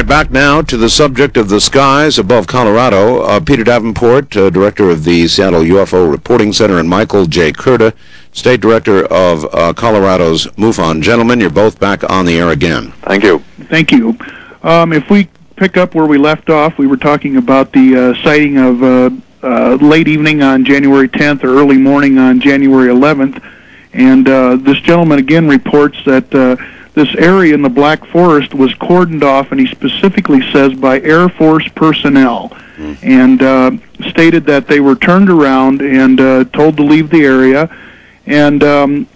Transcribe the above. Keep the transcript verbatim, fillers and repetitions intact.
right, back now to the subject of the skies above Colorado. Uh, Peter Davenport, uh, director of the Seattle U F O Reporting Center, and Michael J. Kurta, state director of uh, Colorado's MUFON. Gentlemen, you're both back on the air again. Thank you. Thank you. Um, if we pick up where we left off, we were talking about the uh, sighting of uh, uh, late evening on January tenth or early morning on January eleventh. And uh, this gentleman again reports that uh, this area in the Black Forest was cordoned off, and he specifically says by Air Force personnel, mm. and uh, stated that they were turned around and uh, told to leave the area. And um,